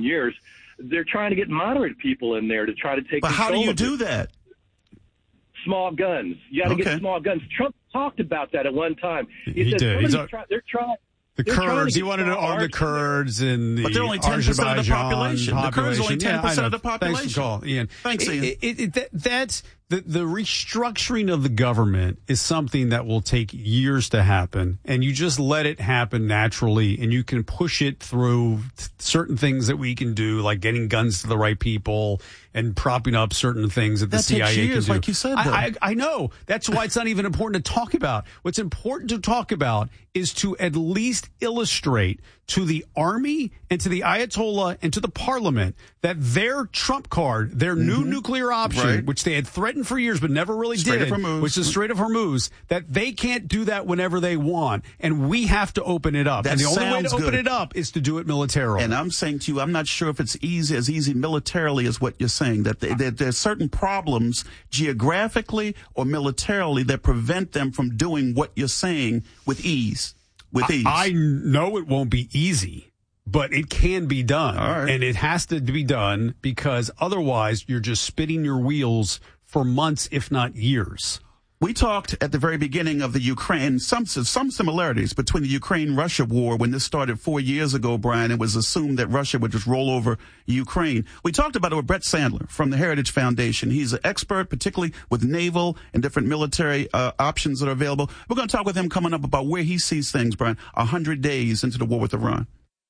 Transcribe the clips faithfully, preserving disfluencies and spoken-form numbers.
in years. They're trying to get moderate people in there to try to take But control how do you of do it. that? Small guns. You got to Okay. get small guns. Trump talked about that at one time. He said did. He's somebody's a- try, they're trying. The they're trying Kurds. to He get wanted to small arm the arms in there. Kurds and the But they're only ten percent of the Azerbaijan population. The Kurds are only population. Yeah, ten percent I of the know. population. Thanks for the call, Ian. Thanks, It- Ian. it- it- that- that's the, the restructuring of the government is something that will take years to happen, and you just let it happen naturally, and you can push it through certain things that we can do, like getting guns to the right people and propping up certain things that the That C I A takes can years, do. like you said, I, though. I, I know. That's why it's not even important to talk about. What's important to talk about is to at least illustrate to the army and to the Ayatollah and to the parliament that their trump card, their Mm-hmm. new nuclear option, Right. which they had threatened for years but never really Strait did, of Hormuz. which is Strait of Hormuz, that they can't do that whenever they want, and we have to open it up. That and the only way to sounds open good. it up is to do it militarily. And I'm saying to you, I'm not sure if it's easy as easy militarily as what you're saying, that, they, that there's certain problems geographically or militarily that prevent them from doing what you're saying with ease. With ease. I, I know it won't be easy, but it can be done. All right. And it has to be done because otherwise you're just spinning your wheels for months, if not years. We talked at the very beginning of the Ukraine, some some similarities between the Ukraine-Russia war when this started four years ago, Brian. It was assumed that Russia would just roll over Ukraine. We talked about it with Brett Sandler from the Heritage Foundation. He's an expert, particularly with naval and different military uh, options that are available. We're going to talk with him coming up about where he sees things, Brian, one hundred days into the war with Iran.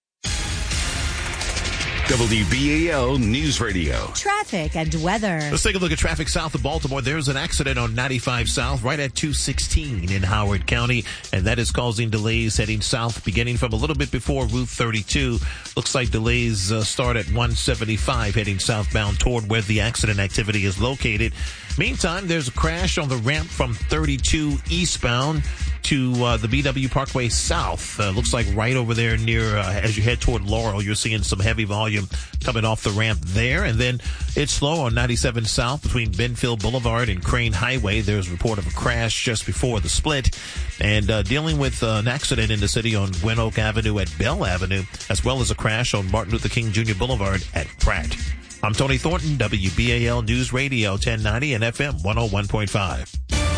W B A L News Radio. Traffic and weather. Let's take a look at traffic south of Baltimore. There's an accident on ninety-five South right at two sixteen in Howard County, and that is causing delays heading south beginning from a little bit before Route thirty-two. Looks like delays uh, start at one seventy-five heading southbound toward where the accident activity is located. Meantime, there's a crash on the ramp from thirty-two eastbound to uh, the B W Parkway South. Uh, looks like right over there near, uh, as you head toward Laurel, you're seeing some heavy volume coming off the ramp there. And then it's slow on ninety-seven South between Benfield Boulevard and Crane Highway. There's a report of a crash just before the split. And uh, dealing with uh, an accident in the city on Gwen Oak Avenue at Bell Avenue, as well as a crash on Martin Luther King Junior Boulevard at Pratt. I'm Tony Thornton, W B A L News Radio ten ninety and F M one oh one point five.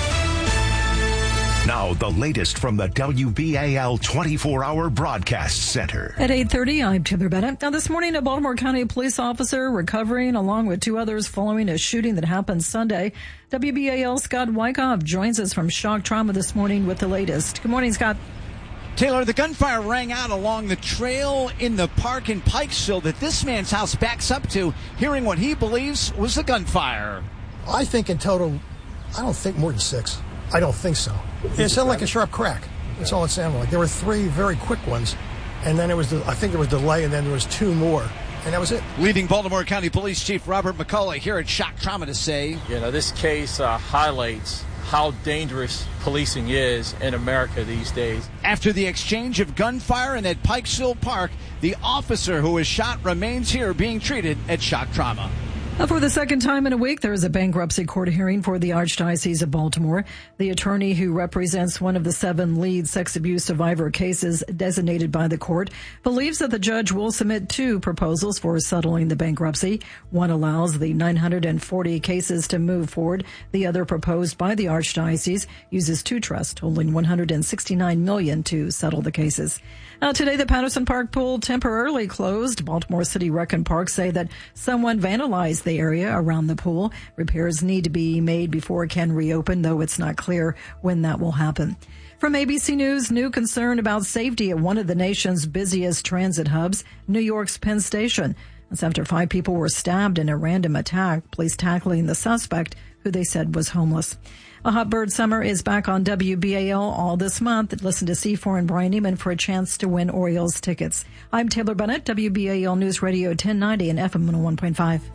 Now, the latest from the W B A L twenty-four hour Broadcast Center. At eight thirty, I'm Taylor Bennett. Now, this morning, a Baltimore County police officer recovering along with two others following a shooting that happened Sunday. W B A L Scott Wyckoff joins us from Shock Trauma this morning with the latest. Good morning, Scott. Taylor, the gunfire rang out along the trail in the park in Pikesville that this man's house backs up to, hearing what he believes was the gunfire. I think in total, I don't think more than six. I don't think so. It sounded like a sharp crack. That's all it sounded like. There were three very quick ones, and then it was, the, I think there was delay, and then there was two more, and that was it. Leading Baltimore County Police Chief Robert McCullough here at Shock Trauma to say, you know, this case uh, highlights how dangerous policing is in America these days. After the exchange of gunfire in that Pikesville Park, the officer who was shot remains here being treated at Shock Trauma. For the second time in a week, there is a bankruptcy court hearing for the Archdiocese of Baltimore. The attorney who represents one of the seven lead sex abuse survivor cases designated by the court believes that the judge will submit two proposals for settling the bankruptcy. One allows the nine hundred forty cases to move forward. The other, proposed by the Archdiocese, uses two trusts totaling one hundred sixty-nine million dollars to settle the cases. Now, today, the Patterson Park pool temporarily closed. Baltimore City Rec and Park say that someone vandalized the area around the pool. Repairs need to be made before it can reopen, though it's not clear when that will happen. From A B C News, new concern about safety at one of the nation's busiest transit hubs, New York's Penn Station. That's after five people were stabbed in a random attack, police tackling the suspect, who they said was homeless. A Hot Bird Summer is back on W B A L all this month. Listen to C four and Brian Neiman for a chance to win Orioles tickets. I'm Taylor Bennett, W B A L News Radio ten ninety and F M one oh one point five.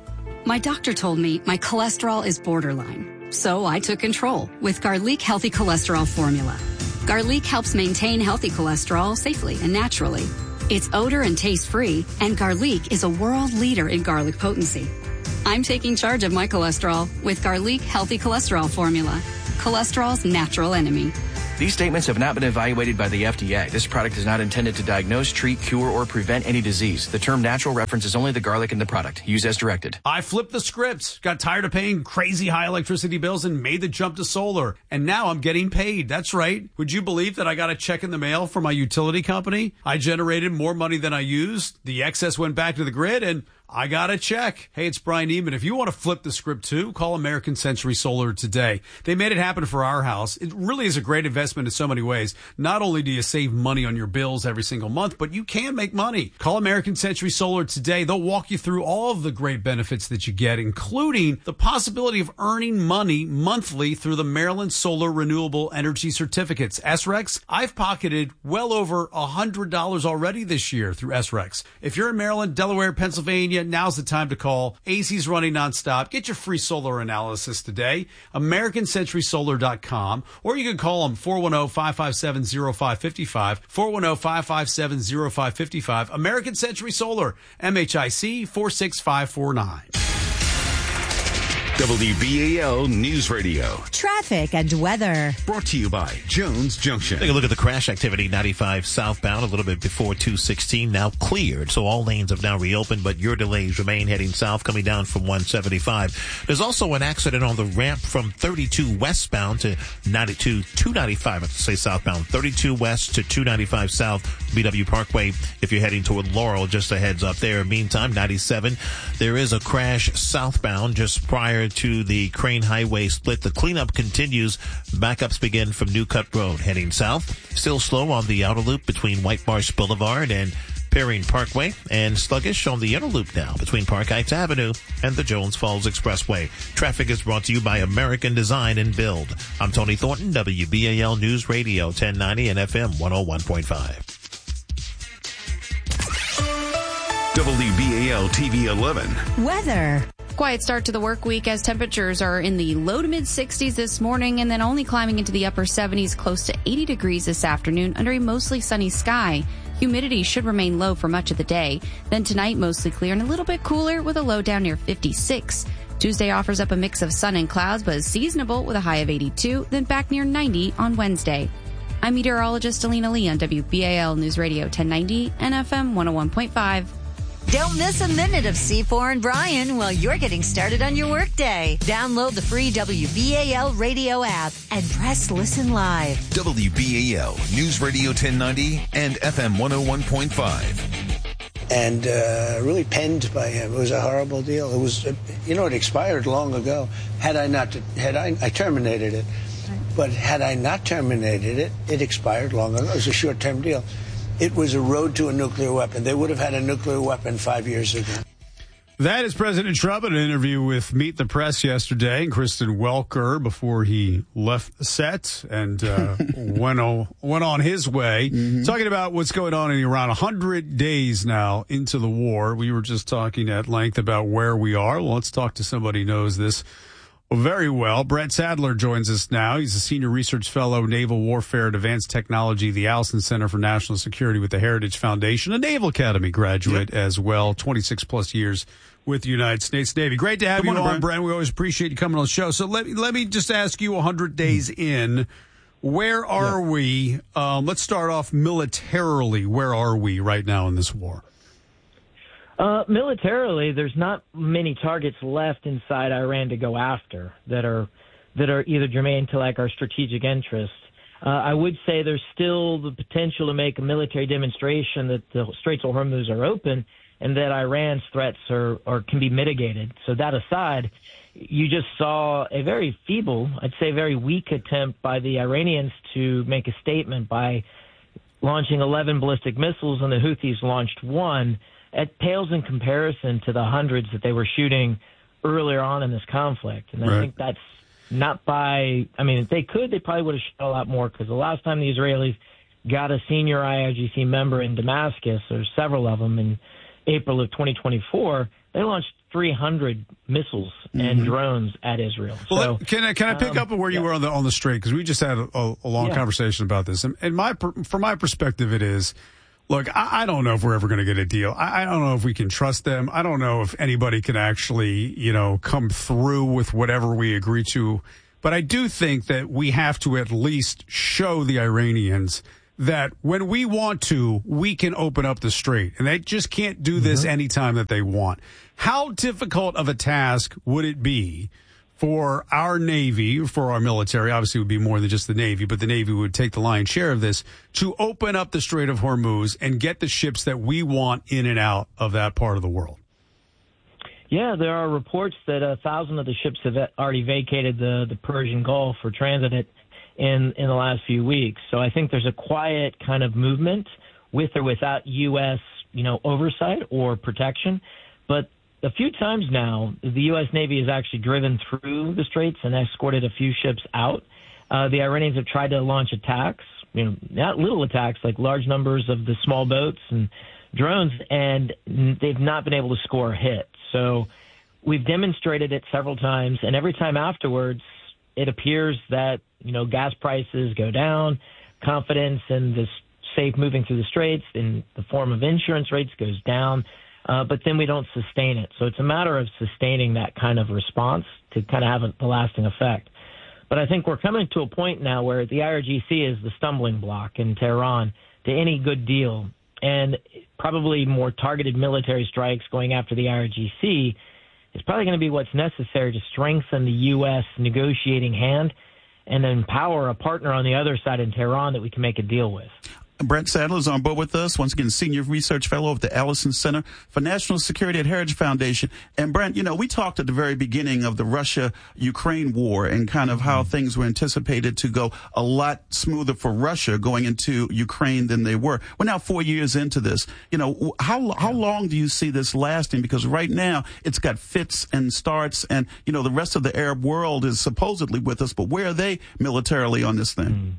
My doctor told me my cholesterol is borderline, so I took control with Garlic Healthy Cholesterol Formula. Garlic helps maintain healthy cholesterol safely and naturally. It's odor and taste-free, and Garlic is a world leader in garlic potency. I'm taking charge of my cholesterol with Garlic Healthy Cholesterol Formula, cholesterol's natural enemy. These statements have not been evaluated by the F D A. This product is not intended to diagnose, treat, cure, or prevent any disease. The term natural references only the garlic in the product. Use as directed. I flipped the script, got tired of paying crazy high electricity bills, and made the jump to solar. And now I'm getting paid. That's right. Would you believe that I got a check in the mail from my utility company? I generated more money than I used. The excess went back to the grid, and I got a check. Hey, it's Brian Neiman. If you want to flip the script too, call American Century Solar today. They made it happen for our house. It really is a great investment in so many ways. Not only do you save money on your bills every single month, but you can make money. Call American Century Solar today. They'll walk you through all of the great benefits that you get, including the possibility of earning money monthly through the Maryland Solar Renewable Energy Certificates. S R E Cs, I've pocketed well over one hundred dollars already this year through S R E Cs. If you're in Maryland, Delaware, Pennsylvania, now's the time to call. A C's running nonstop. Get your free solar analysis today. American Century Solar dot com. Or you can call them four one zero, five five seven, zero five five five. four one zero, five five seven, zero five five five. American Century Solar. M H I C four six five four nine. W B A L News Radio. Traffic and weather. Brought to you by Jones Junction. Take a look at the crash activity, ninety-five southbound, a little bit before two sixteen, now cleared. So all lanes have now reopened, but your delays remain heading south, coming down from one seventy-five. There's also an accident on the ramp from thirty-two westbound to ninety-two, two ninety-five, I have to say southbound, thirty-two west to two ninety-five south, B W Parkway. If you're heading toward Laurel, just a heads up there. Meantime, ninety-seven, there is a crash southbound just prior to the Crane Highway split. The cleanup continues. Backups begin from New Cut Road heading south. Still slow on the outer loop between White Marsh Boulevard and Perrine Parkway, and sluggish on the inner loop now between Park Heights Avenue and the Jones Falls Expressway. Traffic is brought to you by American Design and Build. I'm Tony Thornton, W B A L News Radio ten ninety and F M one oh one point five. W B A L T V eleven. Weather. Quiet start to the work week as temperatures are in the low to mid sixties this morning and then only climbing into the upper seventies, close to eighty degrees this afternoon under a mostly sunny sky. Humidity should remain low for much of the day. Then tonight, mostly clear and a little bit cooler with a low down near fifty-six. Tuesday offers up a mix of sun and clouds, but is seasonable with a high of eighty-two, then back near ninety on Wednesday. I'm meteorologist Alina Lee on W B A L News Radio ten ninety and F M one oh one point five. Don't miss a minute of C four and Brian while you're getting started on your workday. Download the free W B A L radio app and press listen live. W B A L News Radio ten ninety and F M one oh one point five. And uh, really penned by him. It was a horrible deal. It was, you know, it expired long ago. Had I not, had I, I terminated it. But had I not terminated it, it expired long ago. It was a short-term deal. It was a road to a nuclear weapon. They would have had a nuclear weapon five years ago. That is President Trump in an interview with Meet the Press yesterday, and Kristen Welker before he left the set and uh, went, on, went on his way. Mm-hmm. Talking about what's going on in Iran. one hundred days now into the war. We were just talking at length about where we are. Well, let's talk to somebody who knows this very well. Brett Sadler joins us now. He's a senior research fellow, Naval Warfare and Advanced Technology, the Allison Center for National Security with the Heritage Foundation, a Naval Academy graduate yep. as well, twenty-six plus years with the United States Navy. Great to have Good you morning, on, Brent. We always appreciate you coming on the show. So let me, let me just ask you one hundred days in, where are yep. we? Um, let's start off militarily. Where are we right now in this war? Uh, militarily, there's not many targets left inside Iran to go after that are that are either germane to like our strategic interests. Uh, I would say there's still the potential to make a military demonstration that the Straits of Hormuz are open and that Iran's threats are or can be mitigated. So that aside, you just saw a very feeble, I'd say very weak attempt by the Iranians to make a statement by launching eleven ballistic missiles, and the Houthis launched one. It pales in comparison to the hundreds that they were shooting earlier on in this conflict. And I right. think that's not by, I mean, if they could, they probably would have shot a lot more, because the last time the Israelis got a senior I R G C member in Damascus, or several of them, in April of twenty twenty-four, they launched three hundred missiles mm-hmm. and drones at Israel. Well, so, can I can I pick um, up on where you yeah. were on the on the strait, because we just had a, a, a long yeah. conversation about this, and, and my from my perspective, it is. Look, I, I don't know if we're ever going to get a deal. I, I don't know if we can trust them. I don't know if anybody can actually, you know, come through with whatever we agree to But I do think that we have to at least show the Iranians that when we want to, we can open up the strait. And they just can't do this mm-hmm. anytime that they want. How difficult of a task would it be for our Navy, for our military, obviously it would be more than just the Navy, but the Navy would take the lion's share of this, to open up the Strait of Hormuz and get the ships that we want in and out of that part of the world? Yeah, there are reports that a thousand of the ships have already vacated the, the Persian Gulf for transit in, in the last few weeks. So I think there's a quiet kind of movement with or without U S, you know, oversight or protection. But a few times now, the U S Navy has actually driven through the straits and escorted a few ships out. Uh, the Iranians have tried to launch attacks, you know, not little attacks, like large numbers of the small boats and drones, and they've not been able to score a hit. So we've demonstrated it several times, and every time afterwards, it appears that, you know, gas prices go down, confidence in this safe moving through the straits in the form of insurance rates goes down. Uh, but then we don't sustain it. So it's a matter of sustaining that kind of response to kind of have a, a lasting effect. But I think we're coming to a point now where the I R G C is the stumbling block in Tehran to any good deal. And probably more targeted military strikes going after the I R G C is probably going to be what's necessary to strengthen the U S negotiating hand and empower a partner on the other side in Tehran that we can make a deal with. Brent Sadler is on board with us, once again, Senior Research Fellow of the Allison Center for National Security at Heritage Foundation. And Brent, you know, we talked at the very beginning of the Russia-Ukraine war and kind of how things were anticipated to go a lot smoother for Russia going into Ukraine than they were. We're now four years into this. You know, how how long do you see this lasting? Because right now it's got fits and starts, and, you know, the rest of the Arab world is supposedly with us, but where are they militarily on this thing? Mm.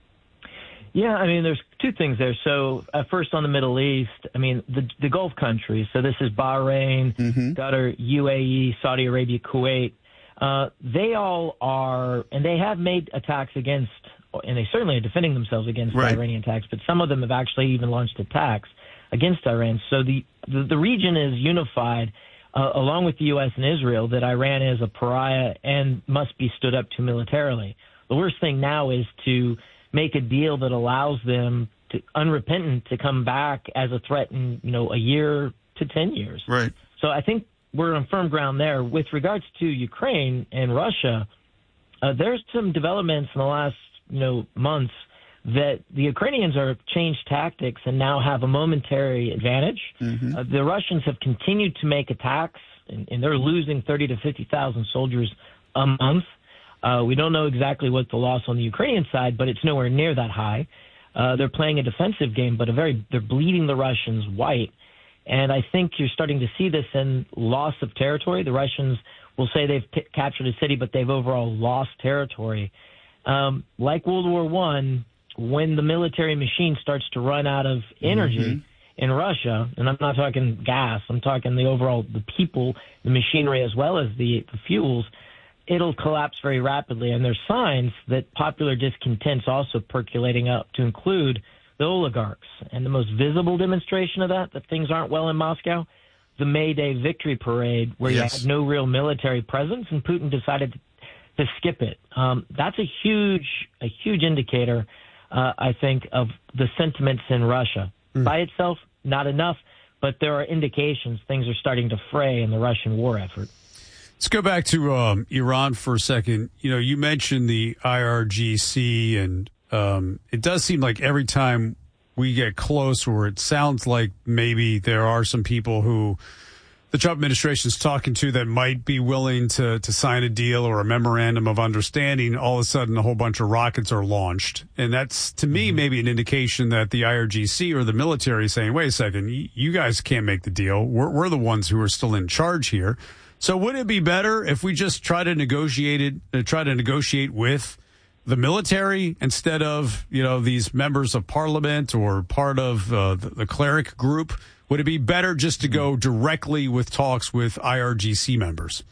Yeah, I mean, there's two things there. So uh, first on the Middle East, I mean, the, the Gulf countries, so this is Bahrain, mm-hmm. Qatar, U A E, Saudi Arabia, Kuwait, uh, they all are, and they have made attacks against, and they certainly are defending themselves against right. the Iranian attacks, but some of them have actually even launched attacks against Iran. So the, the, the region is unified, uh, along with the U S and Israel, that Iran is a pariah and must be stood up to militarily. The worst thing now is to make a deal that allows them to unrepentant to come back as a threat in, you know, a year to ten years. Right. So I think we're on firm ground there. With regards to Ukraine and Russia, uh, there's some developments in the last, you know, months that the Ukrainians are changed tactics and now have a momentary advantage. Mm-hmm. Uh, the Russians have continued to make attacks, and, and they're losing thirty to fifty thousand soldiers a month. Uh, we don't know exactly what the loss on the Ukrainian side, but it's nowhere near that high. Uh, they're playing a defensive game, but a very they're bleeding the Russians white. And I think you're starting to see this in loss of territory. The Russians will say they've p- captured a city, but they've overall lost territory. Um, like World War One, when the military machine starts to run out of energy mm-hmm. in Russia, and I'm not talking gas, I'm talking the overall the people, the machinery, as well as the, the fuels, it'll collapse very rapidly. And there's signs that popular discontent's also percolating up to include the oligarchs. And the most visible demonstration of that, that things aren't well in Moscow, the May Day victory parade, where yes. you had no real military presence, and Putin decided to, to skip it. Um, that's a huge, a huge indicator, uh, I think, of the sentiments in Russia. Mm. By itself, not enough, but there are indications things are starting to fray in the Russian war effort. Let's go back to um, Iran for a second. You know, you mentioned the I R G C, and um, it does seem like every time we get close, or it sounds like maybe there are some people who the Trump administration is talking to that might be willing to, to sign a deal or a memorandum of understanding, all of a sudden a whole bunch of rockets are launched. And that's, to me, maybe an indication that the I R G C or the military is saying, wait a second, you guys can't make the deal. We're, we're the ones who are still in charge here. So would it be better if we just try to negotiate it, uh, try to negotiate with the military instead of, you know, these members of parliament or part of uh, the, the cleric group? Would it be better just to go directly with talks with I R G C members?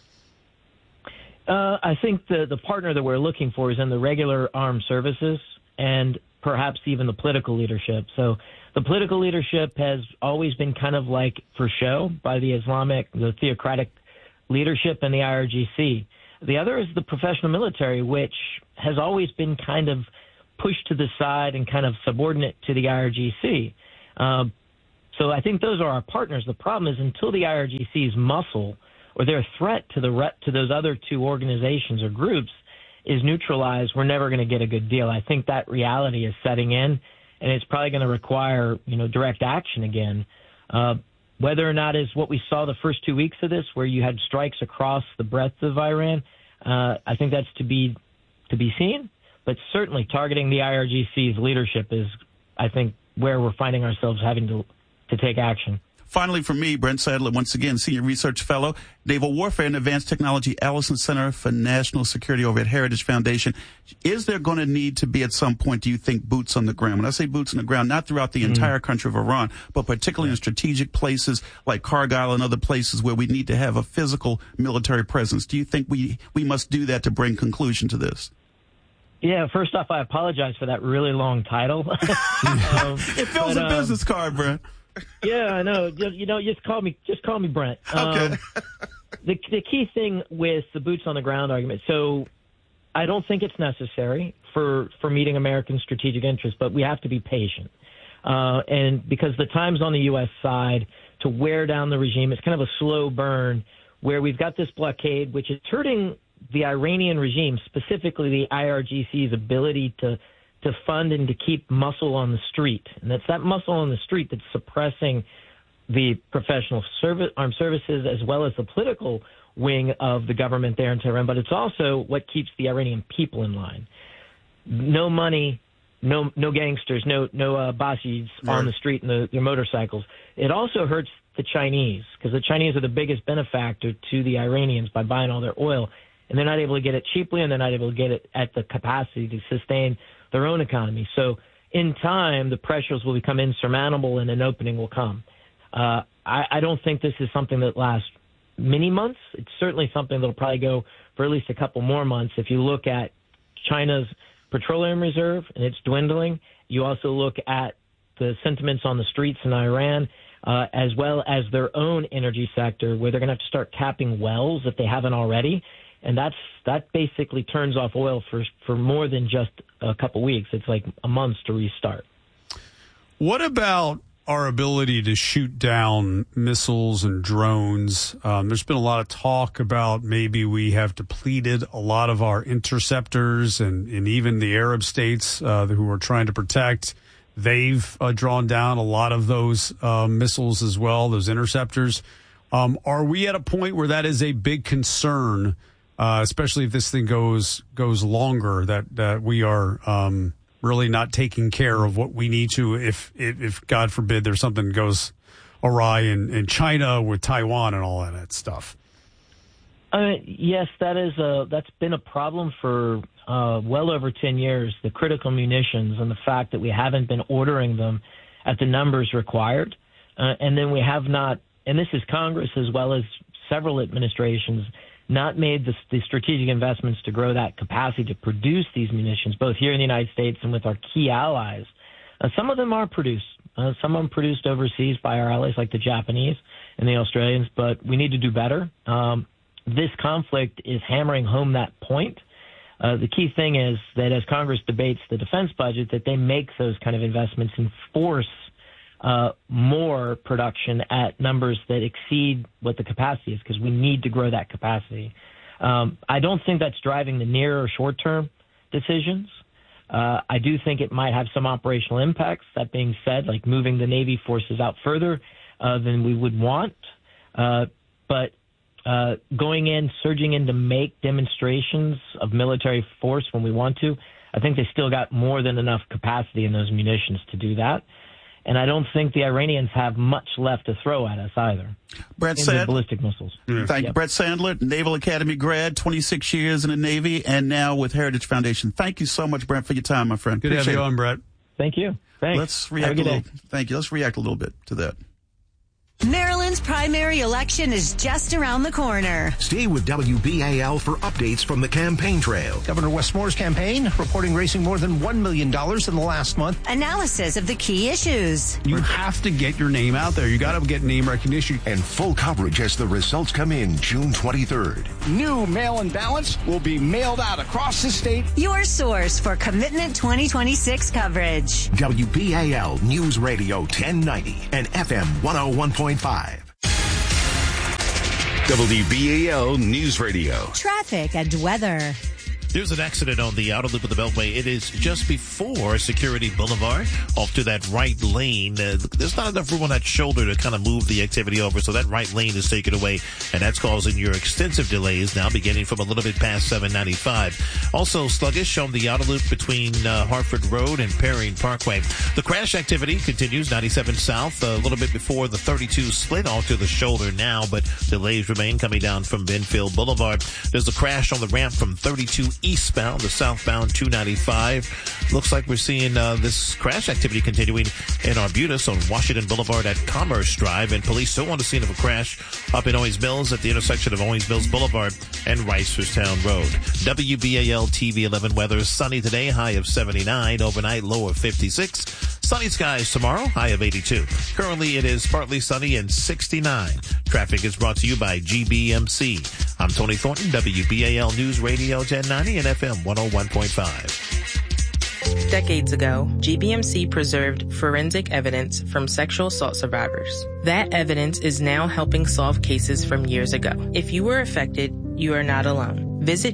Uh, I think the, the partner that we're looking for is in the regular armed services and perhaps even the political leadership. So the political leadership has always been kind of like for show by the Islamic, the theocratic leadership and the I R G C. The other is the professional military, which has always been kind of pushed to the side and kind of subordinate to the I R G C. Um, so I think those are our partners. The problem is until the I R G C's muscle or their threat to the re- to those other two organizations or groups is neutralized, we're never going to get a good deal. I think that reality is setting in, and it's probably going to require, you know, direct action again. Uh, whether or not is what we saw the first two weeks of this, where you had strikes across the breadth of Iran, uh, I think that's to be to be seen. But certainly targeting the I R G C's leadership is, I think, where we're finding ourselves having to to take action. Finally, for me, Brent Sadler, once again, Senior Research Fellow, Naval Warfare and Advanced Technology, Allison Center for National Security over at Heritage Foundation. Is there going to need to be at some point, do you think, boots on the ground? When I say boots on the ground, not throughout the mm. entire country of Iran, but particularly in strategic places like Kargil and other places where we need to have a physical military presence. Do you think we, we must do that to bring conclusion to this? Yeah, first off, I apologize for that really long title. um, it fills but, a um, business card, Brent. Yeah, I know. Just, you know, just call me, just call me Brent. Um, okay. the the key thing with the boots on the ground argument. So, I don't think it's necessary for for meeting American strategic interests, but we have to be patient. Uh, and because the time's on the U S side to wear down the regime, it's kind of a slow burn where we've got this blockade, which is hurting the Iranian regime, specifically the I R G C's ability to to fund and to keep muscle on the street. And that's that muscle on the street that's suppressing the professional service, armed services as well as the political wing of the government there in Tehran. But it's also what keeps the Iranian people in line. No money, no no gangsters, no no uh, Basids right. on the street and the, their motorcycles. It also hurts the Chinese, because the Chinese are the biggest benefactor to the Iranians by buying all their oil. And they're not able to get it cheaply, and they're not able to get it at the capacity to sustain their own economy. So in time, the pressures will become insurmountable and an opening will come. Uh, I, I don't think this is something that lasts many months. It's certainly something that will probably go for at least a couple more months. If you look at China's petroleum reserve and it's dwindling, you also look at the sentiments on the streets in Iran, uh, as well as their own energy sector, where they're going to have to start capping wells if they haven't already. And that's that basically turns off oil for for more than just a couple weeks. It's like a month to restart. What about our ability to shoot down missiles and drones? Um, there's been a lot of talk about maybe we have depleted a lot of our interceptors, and, and even the Arab states uh, who are trying to protect, they've uh, drawn down a lot of those uh, missiles as well, those interceptors. Um, are we at a point where that is a big concern? Uh, especially if this thing goes goes longer, that, that we are um, really not taking care of what we need to if, if, if God forbid, there's something that goes awry in, in China with Taiwan and all of that stuff. Uh, yes, that is a, that's been a problem for uh, well over ten years, the critical munitions and the fact that we haven't been ordering them at the numbers required. Uh, and then we have not, and this is Congress as well as several administrations, not made the, the strategic investments to grow that capacity to produce these munitions, both here in the United States and with our key allies. Uh, some of them are produced. Uh, some of them produced overseas by our allies like the Japanese and the Australians, but we need to do better. Um, this conflict is hammering home that point. Uh, the key thing is that as Congress debates the defense budget, that they make those kind of investments and force Uh, more production at numbers that exceed what the capacity is, because we need to grow that capacity. Um, I don't think that's driving the near or short-term decisions. Uh, I do think it might have some operational impacts. That being said, like moving the Navy forces out further uh, than we would want. Uh, but uh, going in, surging in to make demonstrations of military force when we want to, I think they still got more than enough capacity in those munitions to do that. And I don't think the Iranians have much left to throw at us either. Brett Sandler, ballistic missiles. Mm. Thank yep. you, Brett Sandler, Naval Academy grad, twenty-six years in the Navy, and now with Heritage Foundation. Thank you so much, Brett, for your time, my friend. Good Appreciate to have you on, Brett. Thank you. Thanks. Let's react a little. Thank you. Let's react a little bit to that. Maryland's primary election is just around the corner. Stay with W B A L for updates from the campaign trail. Governor Wes Moore's campaign reporting raising more than one million dollars in the last month. Analysis of the key issues. You have to get your name out there. You got to get name recognition. And full coverage as the results come in June twenty-third. New mail-in ballots will be mailed out across the state. Your source for Commitment twenty twenty-six coverage. W B A L News Radio ten ninety and F M one oh one point five. W B A L News Radio. Traffic and weather. There's an accident on the outer loop of the Beltway. It is just before Security Boulevard, off to that right lane. Uh, there's not enough room on that shoulder to kind of move the activity over, so that right lane is taken away, and that's causing your extensive delays now beginning from a little bit past seven ninety-five. Also sluggish on the outer loop between uh, Hartford Road and Perrine Parkway. The crash activity continues ninety-seven south, a little bit before the thirty-two split off to the shoulder now, but delays remain coming down from Benfield Boulevard. There's a crash on the ramp from thirty-two eastbound to southbound two ninety-five. Looks like we're seeing uh, this crash activity continuing in Arbutus on Washington Boulevard at Commerce Drive, and police still on the scene of a crash up in Owings Mills at the intersection of Owings Mills Boulevard and Reisterstown Road. W B A L T V eleven weather, sunny today, high of seventy-nine, overnight low of fifty-six. Sunny skies tomorrow, high of eighty-two. Currently it is partly sunny and sixty-nine. Traffic is brought to you by G B M C. I'm Tony Thornton, W B A L News Radio ten ninety and F M one oh one point five. Decades ago, G B M C preserved forensic evidence from sexual assault survivors. That evidence is now helping solve cases from years ago. If you were affected, you are not alone. Visit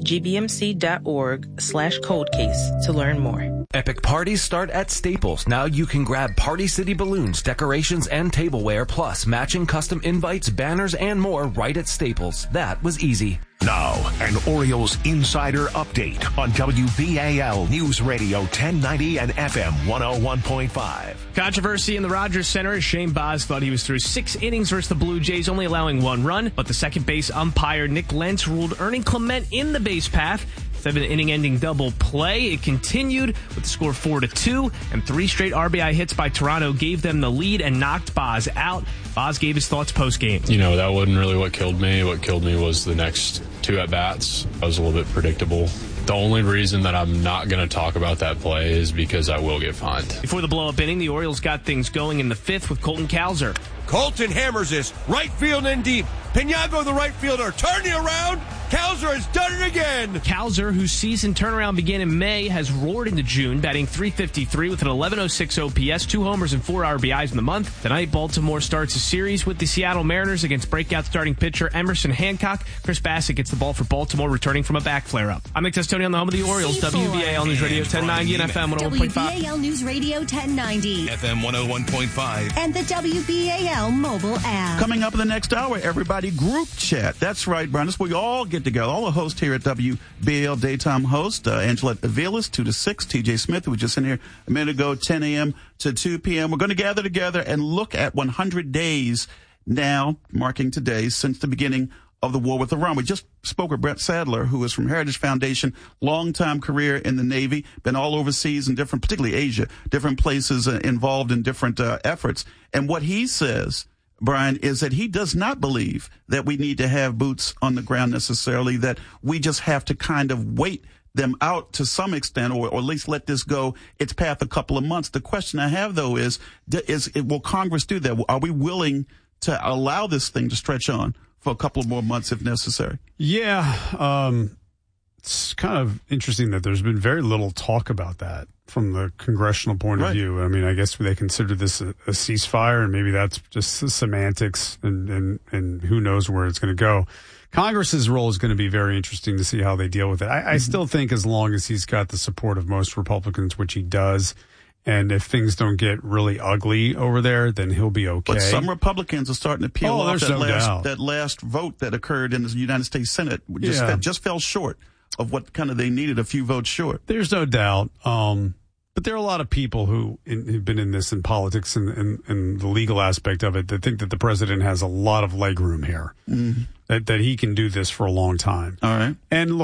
gbmc.org slash cold case to learn more. Epic parties start at Staples. Now you can grab Party City balloons, decorations, and tableware, plus matching custom invites, banners, and more right at Staples. That was easy. Now, an Orioles insider update on W B A L News Radio ten ninety and F M one oh one point five. Controversy in the Rogers Center as Shane Baz thought he was through six innings versus the Blue Jays, only allowing one run, but the second base umpire Nick Lentz ruled Ernie Clement in the base path. Seven inning ending double play. It continued with the score four to two, and three straight R B I hits by Toronto gave them the lead and knocked Baz out. Baz gave his thoughts post game. You know, that wasn't really what killed me. What killed me was the next two at bats. I was a little bit predictable. The only reason that I'm not going to talk about that play is because I will get fined. Before the blow-up inning, the Orioles got things going in the fifth with Colton Cowser. Colton hammers this right field and deep. Pinago, the right fielder, turning around. Cowser has done it again. Cowser, whose season turnaround began in May, has roared into June, batting three fifty-three with an eleven oh six O P S, two homers and four R B Is in the month. Tonight, Baltimore starts a series with the Seattle Mariners against breakout starting pitcher Emerson Hancock. Chris Bassett gets the ball for Baltimore, returning from a back flare-up. I'm Nick Testoni on the home of the Orioles, W B A L News Radio ten ninety and F M one oh one point five. W B A L News Radio ten ninety. F M one oh one point five. And the W B A L mobile app. Coming up in the next hour, everybody group chat. That's right, Brian. That's where we all get together. All the hosts here at W B A L Daytime Host, uh, Angela Aviles, two to six, T J Smith, who was just in here a minute ago, ten a.m. to two p.m. We're going to gather together and look at one hundred days now, marking today, since the beginning of the war with Iran. We just spoke with Brett Sadler, who is from Heritage Foundation, long-time career in the Navy, been all overseas in different, particularly Asia, different places uh, involved in different uh, efforts. And what he says, Brian, is that he does not believe that we need to have boots on the ground necessarily, that we just have to kind of wait them out to some extent, or, or at least let this go its path a couple of months. The question I have, though, is, is will Congress do that? Are we willing to allow this thing to stretch on for a couple of more months if necessary? Yeah. Um, it's kind of interesting that there's been very little talk about that from the congressional point Right. of view. I mean, I guess they consider this a, a ceasefire, and maybe that's just semantics, and, and, and who knows where it's going to go. Congress's role is going to be very interesting to see how they deal with it. I, mm-hmm. I still think as long as he's got the support of most Republicans, which he does, and if things don't get really ugly over there, then he'll be okay. But some Republicans are starting to peel oh, off that, no last, doubt. that last vote that occurred in the United States Senate. Just, Yeah. fell, just fell short of what kind of they needed, a few votes short. There's no doubt. Um, but there are a lot of people who in, who've been in this in politics and, and, and the legal aspect of it that think that the president has a lot of leg room here, Mm-hmm. that, that he can do this for a long time. All right. And look,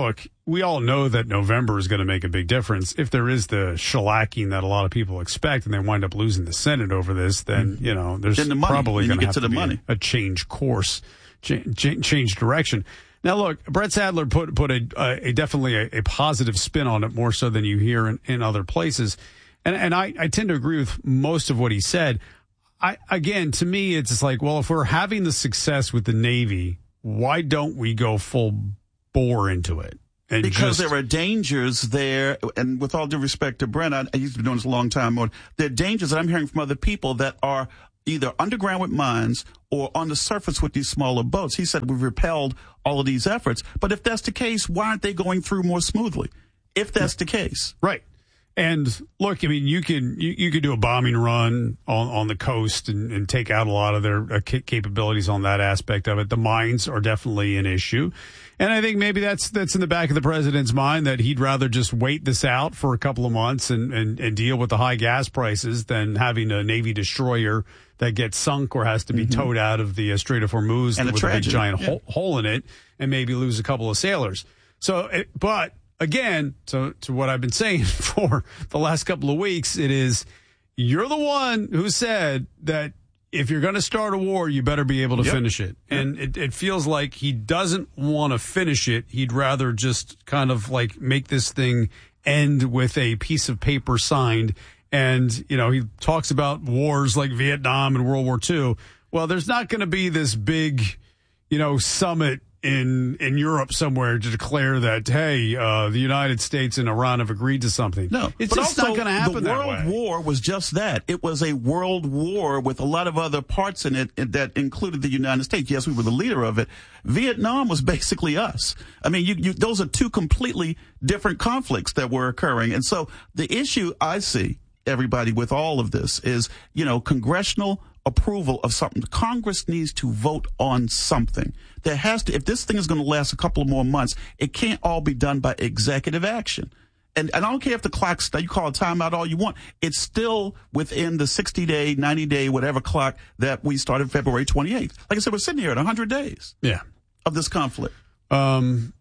we all know that November is going to make a big difference. If there is the shellacking that a lot of people expect and they wind up losing the Senate over this, then, you know, there's the money, probably going to have to, to the be money. A, a change course, change, change direction. Now, look, Brett Sadler put put a, a, a definitely a, a positive spin on it, more so than you hear in, in other places. And, and I, I tend to agree with most of what he said. I, again, to me, it's just like, well, if we're having the success with the Navy, why don't we go full bore into it? And because just, there are dangers there, and with all due respect to Brent, I, I used to be doing this a long time. There are dangers that I'm hearing from other people that are either underground with mines or on the surface with these smaller boats. He said we've repelled all of these efforts. But if that's the case, why aren't they going through more smoothly? If that's the case. Right. And look, I mean, you can you, you could do a bombing run on, on the coast and, and take out a lot of their uh, capabilities on that aspect of it. The mines are definitely an issue. And I think maybe that's that's in the back of the president's mind that he'd rather just wait this out for a couple of months and, and, and deal with the high gas prices than having a Navy destroyer that gets sunk or has to be mm-hmm. towed out of the uh, Strait of Hormuz and with a, a big giant yeah. hole, hole in it and maybe lose a couple of sailors. So, it, but again, to, to what I've been saying for the last couple of weeks, it is you're the one who said that if you're going to start a war, you better be able to yep. finish it. And it, it feels like he doesn't want to finish it. He'd rather just kind of like make this thing end with a piece of paper signed. And, you know, he talks about wars like Vietnam and World War Two. Well, there's not going to be this big, you know, summit in in Europe somewhere to declare that, hey, uh, the United States and Iran have agreed to something. No, it's but just also, not going to happen the that World way. War was just that. It was a world war with a lot of other parts in it that included the United States. Yes, we were the leader of it. Vietnam was basically us. I mean, you, you, those are two completely different conflicts that were occurring. And so the issue I see, everybody, with all of this is, you know, congressional approval of something. Congress needs to vote on something. There has to, if this thing is going to last a couple of more months, it can't all be done by executive action. And, and I don't care if the clock's, you call a timeout all you want. It's still within the sixty day, ninety day, whatever clock that we started February twenty-eighth. Like I said, we're sitting here at one hundred days yeah. of this conflict. Um,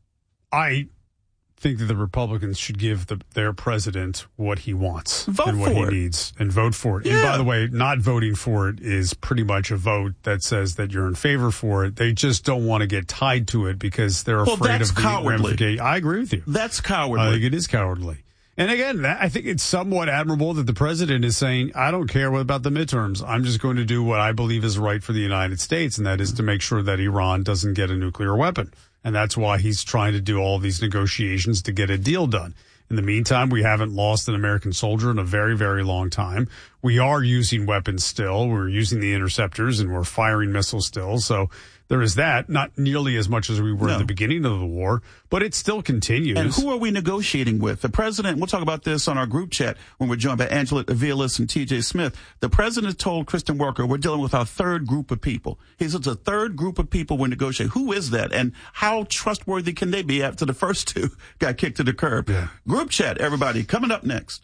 I think that the Republicans should give the, their president what he wants vote and what for he it. needs and vote for it. Yeah. And by the way, not voting for it is pretty much a vote that says that you're in favor for it. They just don't want to get tied to it because they're well, afraid that's of the cowardly. ramifications. I agree with you. That's cowardly. I think it is cowardly. And again, that, I think it's somewhat admirable that the president is saying, I don't care what about the midterms. I'm just going to do what I believe is right for the United States, and that is to make sure that Iran doesn't get a nuclear weapon. And that's why he's trying to do all these negotiations to get a deal done. In the meantime, we haven't lost an American soldier in a very, very long time. We are using weapons still. We're using the interceptors and we're firing missiles still. So there is that, not nearly as much as we were no. at the beginning of the war, but it still continues. And who are we negotiating with? The president, we'll talk about this on our group chat when we're joined by Angela Aviles and T J Smith. The president told Kristen Welker, we're dealing with our third group of people. He says it's a third group of people we're negotiating. Who is that? And how trustworthy can they be after the first two got kicked to the curb? Yeah. Group chat, everybody, coming up next.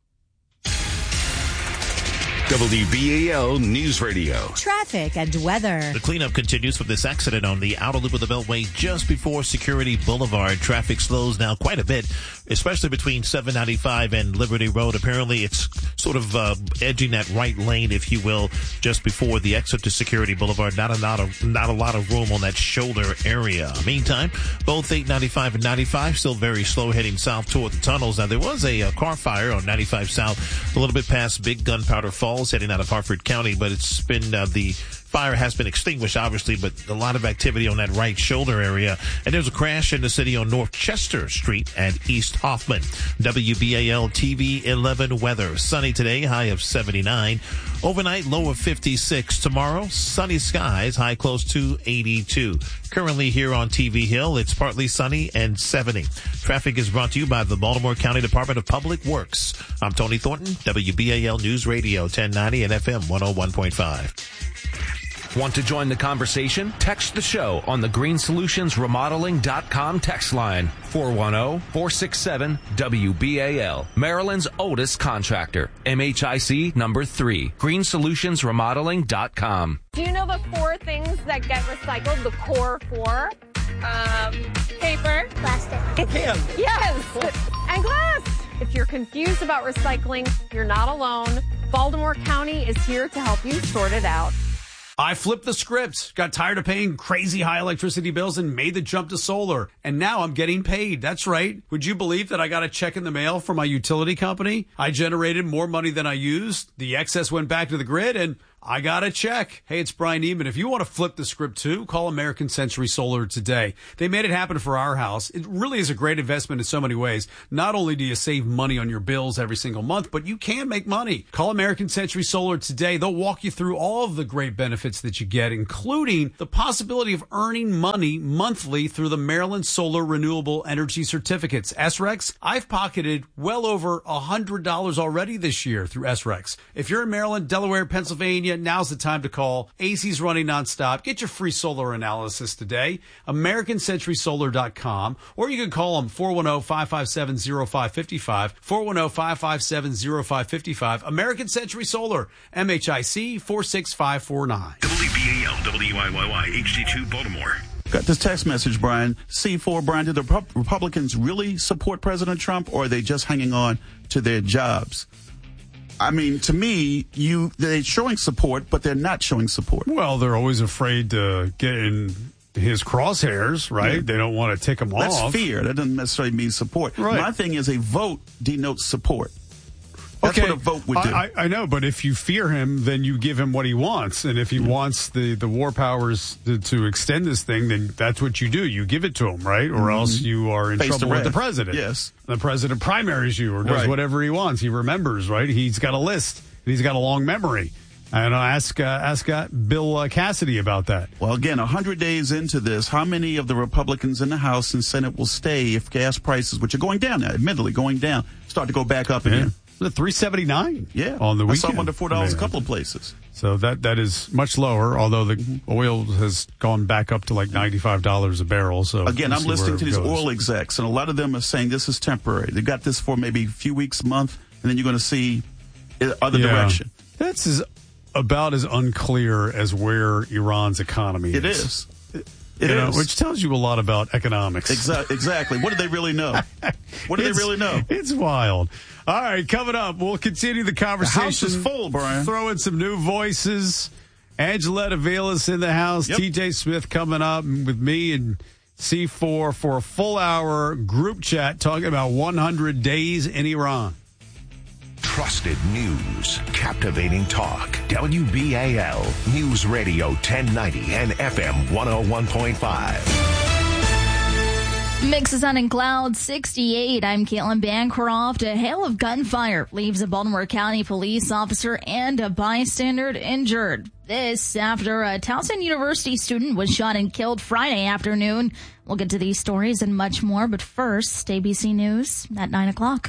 W B A L News Radio. Traffic and weather. The cleanup continues from this accident on the outer loop of the Beltway just before Security Boulevard. Traffic slows now quite a bit, especially between seven ninety-five and Liberty Road. Apparently, it's sort of uh, edging that right lane, if you will, just before the exit to Security Boulevard. Not a lot of, not a lot of room on that shoulder area. Meantime, both eight ninety-five and ninety-five still very slow heading south toward the tunnels. Now, there was a, a car fire on ninety-five South a little bit past Big Gunpowder Falls heading out of Harford County, but it's been uh, the fire has been extinguished, obviously, but a lot of activity on that right shoulder area. And there's a crash in the city on North Chester Street and East Hoffman. W B A L T V eleven weather. Sunny today, high of seventy-nine. Overnight, low of fifty-six. Tomorrow, sunny skies, high close to eighty-two. Currently here on T V Hill, it's partly sunny and seventy. Traffic is brought to you by the Baltimore County Department of Public Works. I'm Tony Thornton, W B A L News Radio ten ninety and F M one oh one point five. Want to join the conversation? Text the show on the green solutions remodeling dot com text line four one zero, four six seven, W B A L. Maryland's oldest contractor. M H I C number three. green solutions remodeling dot com. Do you know the four things that get recycled? The core four? Um, paper. Plastic. Can. Yes. And glass. If you're confused about recycling, you're not alone. Baltimore County is here to help you sort it out. I flipped the script, got tired of paying crazy high electricity bills and made the jump to solar. And now I'm getting paid. That's right. Would you believe that I got a check in the mail from my utility company? I generated more money than I used. The excess went back to the grid and I got a check. Hey, it's Brian Neiman. If you want to flip the script too, call American Century Solar today. They made it happen for our house. It really is a great investment in so many ways. Not only do you save money on your bills every single month, but you can make money. Call American Century Solar today. They'll walk you through all of the great benefits that you get, including the possibility of earning money monthly through the Maryland Solar Renewable Energy Certificates. S R E Cs, I've pocketed well over one hundred dollars already this year through S R E Cs. If you're in Maryland, Delaware, Pennsylvania, now's the time to call. A C's running nonstop. Get your free solar analysis today. American Century Solar dot com, or you can call them four one zero, five five seven, zero five five five, four one zero, five five seven, zero five five five. American Century Solar, M H I C four six five four nine. W B A L, W I Y Y, H D two, Baltimore. Got this text message, Brian. C four, Brian, did the Rep- Republicans really support President Trump, or are they just hanging on to their jobs? I mean, to me, you they're showing support, but they're not showing support. Well, they're always afraid to get in his crosshairs, right? Yeah. They don't want to tick him That's off. That's fear. That doesn't necessarily mean support. Right. My thing is a vote denotes support. That's okay. what a vote would do. I, I know, but if you fear him, then you give him what he wants. And if he wants the, the war powers to, to extend this thing, then that's what you do. You give it to him, right? Or mm-hmm. else you are in Face trouble the with the president. Yes. The president primaries you or does right. whatever he wants. He remembers, right? He's got a list. He's got a long memory. And I'll ask, uh, ask uh, Bill uh, Cassidy about that. Well, again, one hundred days into this, how many of the Republicans in the House and Senate will stay if gas prices, which are going down now, admittedly going down, start to go back up yeah. again? The three seventy-nine Yeah. on the I weekend. saw them under four dollars a couple of places. So that that is much lower, although the mm-hmm. oil has gone back up to like ninety-five dollars a barrel. So again, we'll I'm listening to these goes. oil execs, and a lot of them are saying this is temporary. They got this for maybe a few weeks, month, and then you're going to see other yeah. direction. That's as, about as unclear as where Iran's economy it is. is. It you know, is. Which tells you a lot about economics. Exa- exactly. What do they really know? What do it's, they really know? It's wild. All right, coming up, we'll continue the conversation. The house is full, Brian. Throw in some new voices. Angeletta Velas in the house. Yep. T J Smith coming up with me and C four for a full hour group chat talking about one hundred days in Iran. Trusted news, captivating talk. W B A L News Radio ten ninety and F M one oh one point five. Mix of sun and clouds, sixty-eight. I'm Caitlin Bancroft. A hail of gunfire leaves a Baltimore County police officer and a bystander injured. This after a Towson University student was shot and killed Friday afternoon. We'll get to these stories and much more, but first, A B C News at nine o'clock.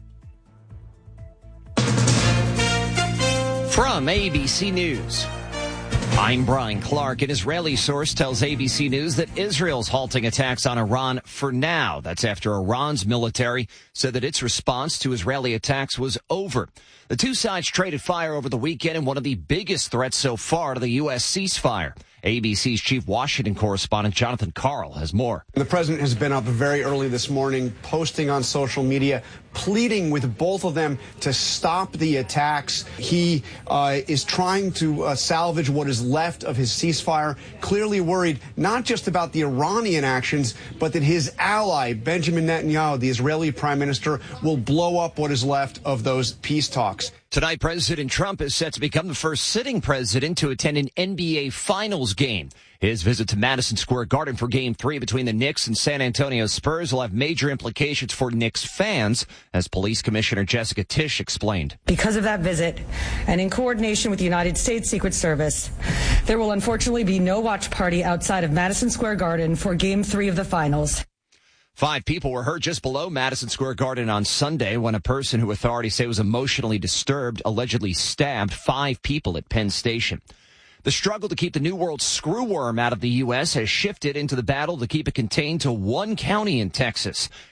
From A B C News, I'm Brian Clark. An Israeli source tells A B C News that Israel's halting attacks on Iran for now. That's after Iran's military said that its response to Israeli attacks was over. The two sides traded fire over the weekend in one of the biggest threats so far to the U S ceasefire. A B C's chief Washington correspondent Jonathan Karl has more. The president has been up very early this morning, posting on social media, pleading with both of them to stop the attacks. He uh, is trying to uh, salvage what is left of his ceasefire, clearly worried not just about the Iranian actions, but that his ally, Benjamin Netanyahu, the Israeli prime minister, will blow up what is left of those peace talks. Tonight, President Trump is set to become the first sitting president to attend an N B A Finals game. His visit to Madison Square Garden for Game three between the Knicks and San Antonio Spurs will have major implications for Knicks fans, as Police Commissioner Jessica Tisch explained. Because of that visit, and in coordination with the United States Secret Service, there will unfortunately be no watch party outside of Madison Square Garden for Game three of the Finals. Five people were hurt just below Madison Square Garden on Sunday when a person who authorities say was emotionally disturbed allegedly stabbed five people at Penn Station. The struggle to keep the New World screwworm out of the U S has shifted into the battle to keep it contained to one county in Texas.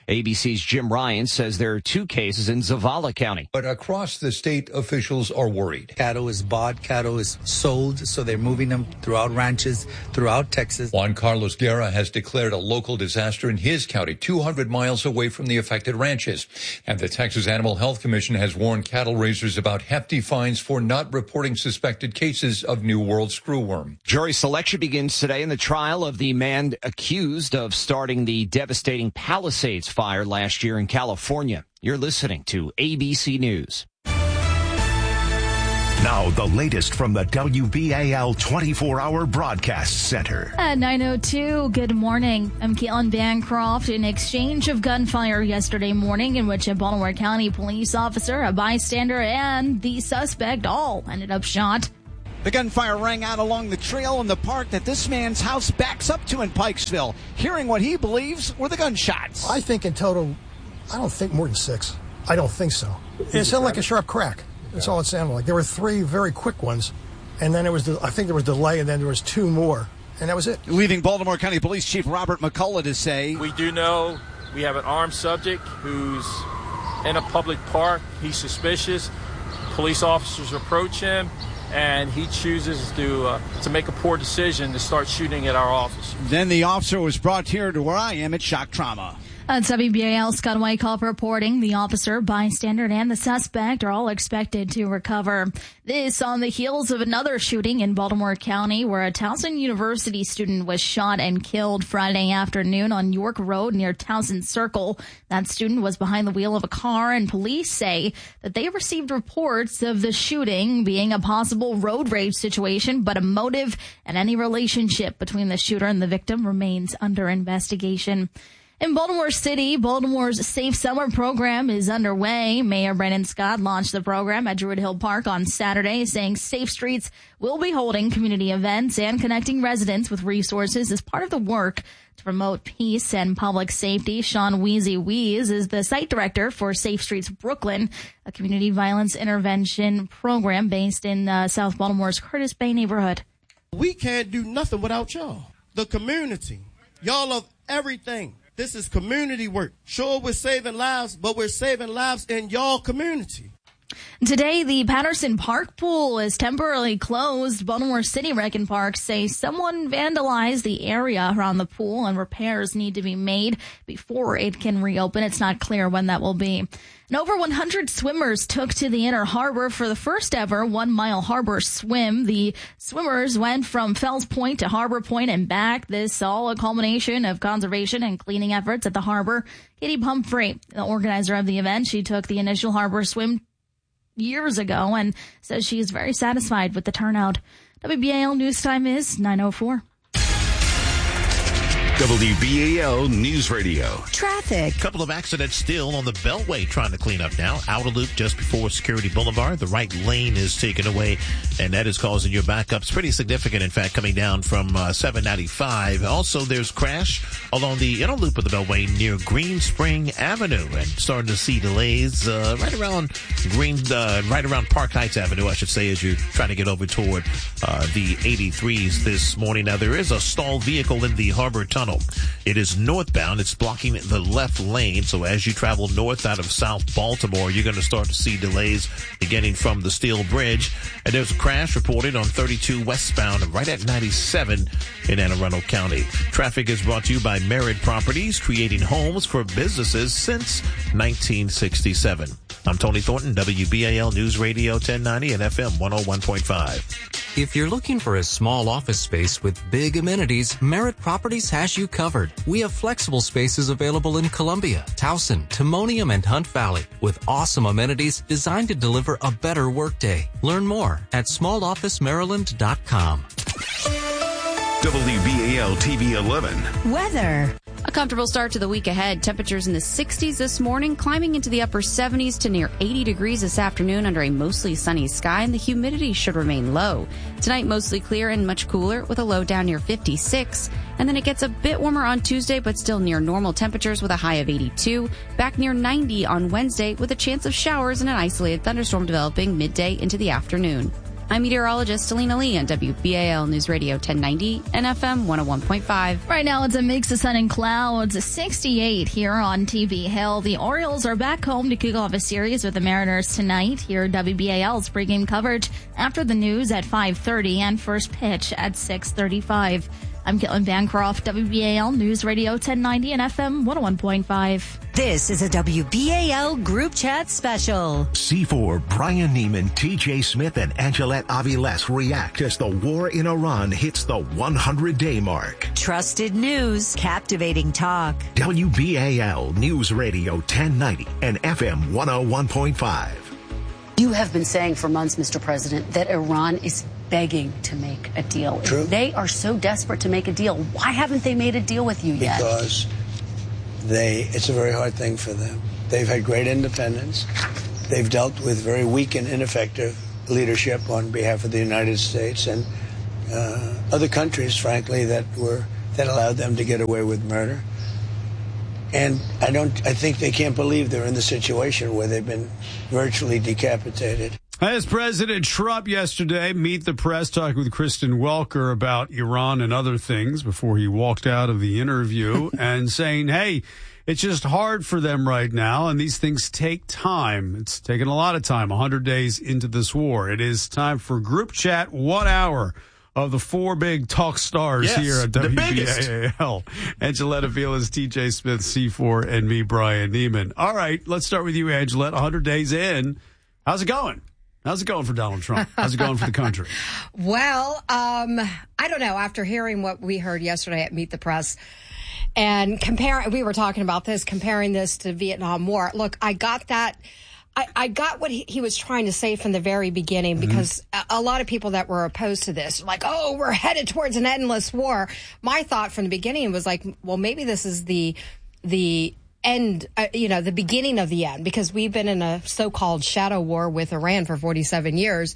A B C's Jim Ryan says there are two cases in Zavala County. But across the state, officials are worried. Cattle is bought, cattle is sold, so they're moving them throughout ranches, throughout Texas. Juan Carlos Guerra has declared a local disaster in his county, two hundred miles away from the affected ranches. And the Texas Animal Health Commission has warned cattle raisers about hefty fines for not reporting suspected cases of New World screwworm. Jury selection begins today in the trial of the man accused of starting the devastating Palisades fire last year in California. You're listening to A B C News. Now, the latest from the W B A L twenty-four hour broadcast center. At nine oh two, good morning. I'm Caitlin Bancroft. An exchange of gunfire yesterday morning in which a Baltimore County police officer, a bystander, and the suspect all ended up shot. The gunfire rang out along the trail in the park that this man's house backs up to in Pikesville, hearing what he believes were the gunshots. I think in total, I don't think more than six. I don't think so. It sounded like a sharp crack. That's all it sounded like. There were three very quick ones, and then it was, I think there was delay, and then there was two more, and that was it. Leaving Baltimore County Police Chief Robert McCullough to say, we do know we have an armed subject who's in a public park. He's suspicious. Police officers approach him, and he chooses to uh, to make a poor decision to start shooting at our officer. Then the officer was brought here to where I am at Shock Trauma. At W B A L, Scott Wyckoff reporting the officer, bystander, and the suspect are all expected to recover. This on the heels of another shooting in Baltimore County where a Towson University student was shot and killed Friday afternoon on York Road near Towson Circle. That student was behind the wheel of a car, and police say that they received reports of the shooting being a possible road rage situation, but a motive and any relationship between the shooter and the victim remains under investigation. In Baltimore City, Baltimore's Safe Summer program is underway. Mayor Brandon Scott launched the program at Druid Hill Park on Saturday, saying Safe Streets will be holding community events and connecting residents with resources as part of the work to promote peace and public safety. Sean Wheezy Wheeze is the site director for Safe Streets Brooklyn, a community violence intervention program based in uh, South Baltimore's Curtis Bay neighborhood. We can't do nothing without y'all. The community. Y'all are everything. This is community work. Sure, we're saving lives, but we're saving lives in y'all community. Today, the Patterson Park pool is temporarily closed. Baltimore City Rec and Parks say someone vandalized the area around the pool and repairs need to be made before it can reopen. It's not clear when that will be. And over one hundred swimmers took to the Inner Harbor for the first ever one-mile harbor swim. The swimmers went from Fells Point to Harbor Point and back. This all a culmination of conservation and cleaning efforts at the harbor. Katie Pumphrey, the organizer of the event, she took the initial harbor swim years ago and says she is very satisfied with the turnout. W B A L News Time is nine oh four. W B A L News Radio. Traffic. Couple of accidents still on the Beltway trying to clean up now. Outer loop just before Security Boulevard. The right lane is taken away, and that is causing your backups pretty significant, in fact, coming down from uh, seven ninety-five. Also, there's crash along the inner loop of the Beltway near Green Spring Avenue, and starting to see delays uh, right around Green, uh, right around Park Heights Avenue, I should say, as you're trying to get over toward uh, the eighty-threes this morning. Now, there is a stalled vehicle in the Harbor Tunnel. It is northbound. It's blocking the left lane. So as you travel north out of South Baltimore, you're going to start to see delays beginning from the Steel Bridge. And there's a crash reported on thirty-two westbound right at ninety-seven in Anne Arundel County. Traffic is brought to you by Merritt Properties, creating homes for businesses since nineteen sixty-seven. I'm Tony Thornton, W B A L News Radio ten ninety and F M one oh one point five. If you're looking for a small office space with big amenities, Merritt Properties has you covered. We have flexible spaces available in Columbia, Towson, Timonium, and Hunt Valley with awesome amenities designed to deliver a better workday. Learn more at small office maryland dot com. W B A L T V eleven. Weather. A comfortable start to the week ahead. Temperatures in the sixties this morning, climbing into the upper seventies to near eighty degrees this afternoon under a mostly sunny sky, and the humidity should remain low. Tonight, mostly clear and much cooler with a low down near fifty-six. And then it gets a bit warmer on Tuesday, but still near normal temperatures with a high of eighty-two. Back near ninety on Wednesday with a chance of showers and an isolated thunderstorm developing midday into the afternoon. I'm meteorologist Alina Lee on W B A L News Radio ten ninety and F M one oh one point five. Right now it's a mix of sun and clouds. sixty-eight here on T V Hill. The Orioles are back home to kick off a series with the Mariners tonight. Here at W B A L's pregame coverage after the news at five thirty and first pitch at six thirty-five. I'm Caitlin Bancroft, W B A L News Radio ten ninety and F M one oh one point five. This is a W B A L group chat special. C four, Brian Neiman, T J Smith, and Angelette Aviles react as the war in Iran hits the hundred-day mark. Trusted news, captivating talk. W B A L News Radio ten ninety and F M one oh one point five. You have been saying for months, Mister President, that Iran is begging to make a deal. True. If they are so desperate to make a deal, why haven't they made a deal with you yet? Because they, it's a very hard thing for them. They've had great independence. They've dealt with very weak and ineffective leadership on behalf of the United States and uh, other countries, frankly, that were that allowed them to get away with murder. And I don't. I think they can't believe they're in the situation where they've been virtually decapitated. As President Trump yesterday meet the press talking with Kristen Welker about Iran and other things before he walked out of the interview and saying, hey, it's just hard for them right now, and these things take time. It's taken a lot of time, one hundred days into this war. It is time for Group Chat, one hour of the four big talk stars yes, here at W B A L. Angelette Aviles, T J Smith, C four, and me, Brian Neiman. All right, let's start with you, Angelette. one hundred days in. How's it going? How's it going for Donald Trump? How's it going for the country? Well, um, I don't know. After hearing what we heard yesterday at Meet the Press and comparing, we were talking about this, comparing this to Vietnam War. Look, I got that. I, I got what he, he was trying to say from the very beginning, because mm-hmm. a, a lot of people that were opposed to this, like, oh, we're headed towards an endless war. My thought from the beginning was like, well, maybe this is the the end, uh, you know, the beginning of the end, because we've been in a so-called shadow war with Iran for forty-seven years.